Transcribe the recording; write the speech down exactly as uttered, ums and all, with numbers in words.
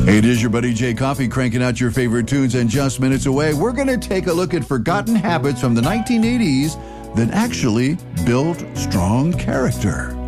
It is your buddy Jay Coffee cranking out your favorite tunes, and just minutes away, we're going to take a look at forgotten habits from the nineteen eighties that actually built strong character.